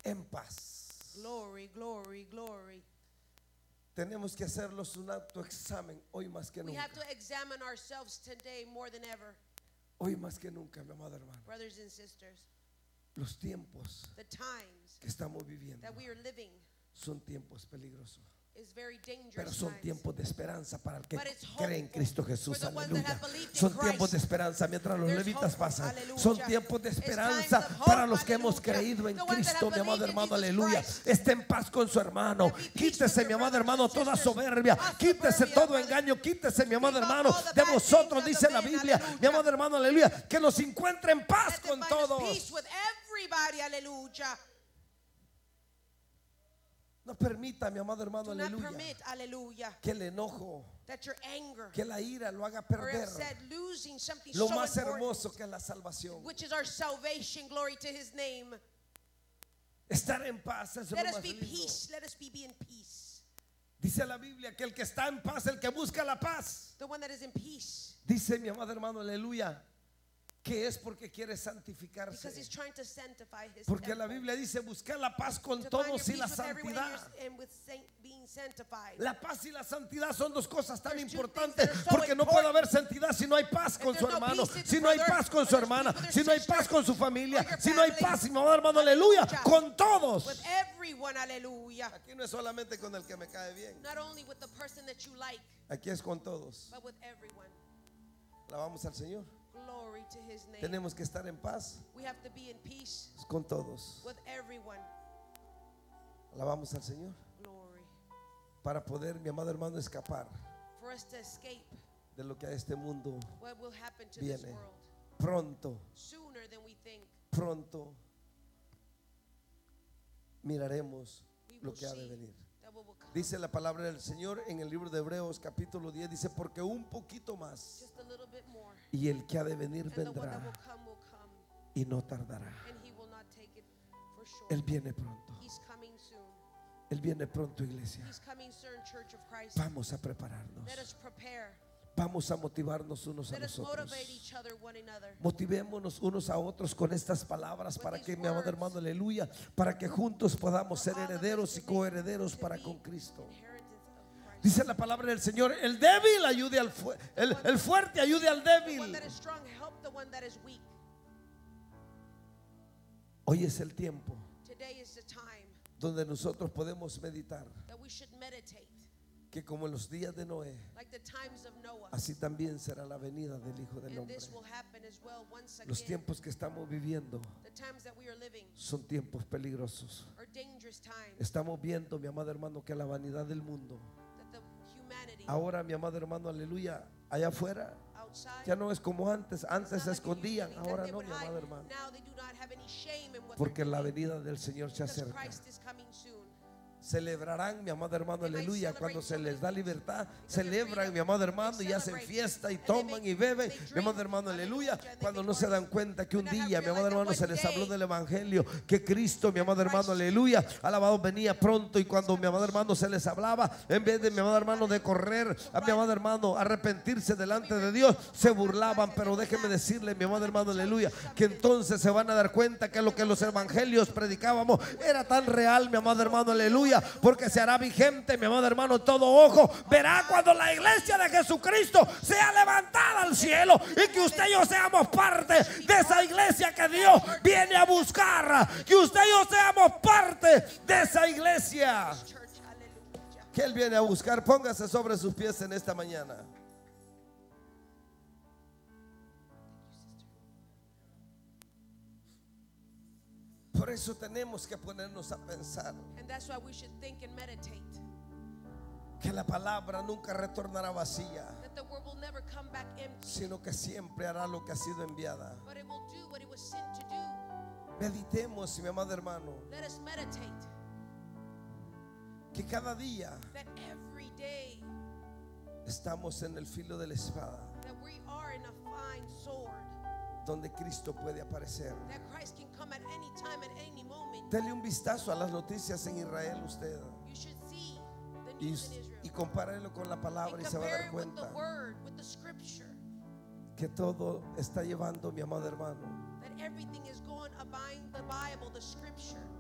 en paz. Glory, glory, glory. Tenemos que hacerlos un autoexamen hoy más que We nunca. have to examine ourselves today more than ever, Hoy más que nunca, mi amado hermano. brothers and sisters. Los tiempos The times que estamos viviendo that we are living son tiempos peligrosos, is very dangerous pero son times. tiempos de esperanza para el que But it's cree en hopeful Cristo Jesús. for the ones that Aleluya. have believed in Son Christ. tiempos de esperanza mientras los There's levitas hope. pasan. Aleluya. Son tiempos de It's esperanza times of hope. para los que hemos Aleluya. creído en The ones that Cristo, have mi amado believed in hermano. Jesus Aleluya. Christ. Esté en paz con su hermano. Let me peace Quítese, with mi your amado brothers hermano, and toda sisters. soberbia. All Quítese soberbia, todo brother. engaño. Quítese, mi amado Keep out hermano, all the de bad vosotros, things of dice the la men. Biblia. Aleluya. Mi amado hermano, aleluya. Que los encuentre en paz Let them con find us todos. peace with everybody. Aleluya. No permita, mi amado hermano, Do not aleluya, permit, aleluya, que el enojo, that your anger que la ira lo haga or perder upset losing something lo so más important, hermoso que es la salvación. which is our salvation. Glory to his name. Estar en paz es lo Let us más be lindo. peace. Let us be in peace. Dice la Biblia que el que está en paz, el que busca la paz, The one that is in peace, dice mi amado hermano, aleluya, que es porque quiere santificarse. because he's trying to sanctify his Porque la temple. Biblia dice buscar la paz con To find your todos y peace la with everyone santidad. and with being sanctified. La paz y la santidad son dos cosas tan There's two importantes, things that are so porque no puede important. haber santidad si no hay paz con If su there's no hermano, peace, it's si no hay brother, paz con or su there's hermana, peace with si your no hay sister, paz con su or familia, your si no hay family. paz, mi amado hermano, aleluya, Aleluya. con todos. With everyone, hallelujah. Aquí no es solamente con el que me cae bien, Not only with the person that you like, aquí es con todos. but with everyone. Alabamos al Señor. Glory to his name. Tenemos que estar en paz We have to be in peace con todos. with everyone. Alabamos al Señor Glory. para poder, mi amado hermano, escapar For us to escape de lo que a este mundo what will happen to this viene. world Pronto, sooner than we think. pronto miraremos We lo will que ha de see venir. that what will come. Dice la palabra del Señor en el libro de Hebreos capítulo 10, dice, porque un poquito más Just a little bit more. y el que ha de venir And the one that vendrá will come, y no tardará. and he will not take it for sure. Él viene pronto. He's coming soon. Él viene pronto, iglesia. He's coming soon, Church of Christ. Vamos a prepararnos. Let us prepare. Vamos a motivarnos unos a Let us nosotros. motivate each other, one another. Motivémonos unos a otros con estas palabras With para these que, mi amado words. hermano, aleluya, para que juntos podamos For ser all of us herederos y to be- coherederos to para be con Cristo. inheritance of Christ. Dice la palabra del Señor, el débil ayude al el fuerte ayude al The one débil. that is strong, help the one that is weak. Hoy es el tiempo Today is the time donde nosotros podemos meditar that we should meditate, que como en los días de Noé, like the times of Noah. así también será la venida del Hijo del And Hombre. this will happen as well once Los again. tiempos que estamos viviendo The times that we are living son tiempos peligrosos. are dangerous times. Estamos viendo, mi amado hermano, que la vanidad del mundo, That the humanity ahora, mi amado hermano, aleluya, allá afuera, outside ya no es como antes. it's Antes not se like it used to escondían, be, that ahora they no, would mi hide. amado hermano. Now they do not have any shame in what Porque they're la doing, venida del Señor se because acerca. Christ is coming soon. Celebrarán, mi amado hermano, They might aleluya, celebrate cuando se so many les da things. libertad, Because they're celebran, freedom. mi amado hermano, y They hacen celebrate. fiesta y And they toman y beben, they mi amado drink. hermano, aleluya, Hallelujah. And they cuando make no se dan parties. cuenta que un When they have día, mi amado realized hermano, that se one les habló day del evangelio, que Cristo, mi amado hermano, Christ- aleluya, alabado, venía pronto, y cuando mi amado hermano se les hablaba, en vez de, mi amado hermano, de correr a mi amado hermano, arrepentirse delante de Dios, se burlaban. Pero déjeme decirle, mi amado hermano, aleluya, que entonces se van a dar cuenta que lo que los evangelios predicábamos era tan real, mi amado hermano, aleluya, porque se hará vigente, mi amado hermano, todo ojo verá cuando la iglesia de Jesucristo sea levantada al cielo, y que usted y yo seamos parte de esa iglesia que Dios viene a buscar, que usted y yo seamos parte de esa iglesia Church, hallelujah. que Él viene a buscar. Póngase sobre sus pies en esta mañana. Por eso tenemos que ponernos a pensar And that's why we should think and meditate que la palabra nunca retornará vacía, that the word will never come back empty, sino que siempre hará lo que ha sido enviada. but it will do what it was sent to do. Meditemos, mi amado hermano, Let us meditate que cada día that every day estamos en el filo de la espada, that we are in a fine sword, donde Cristo puede aparecer. that Christ can come at any time, at any moment. Dele un vistazo a las noticias en Israel usted, You should see the y, news in Israel y compárelo con la palabra, and y se va a compare dar it with the cuenta word, with the scripture, que todo está llevando, mi amado hermano, that everything is going abiding the Bible, the scripture,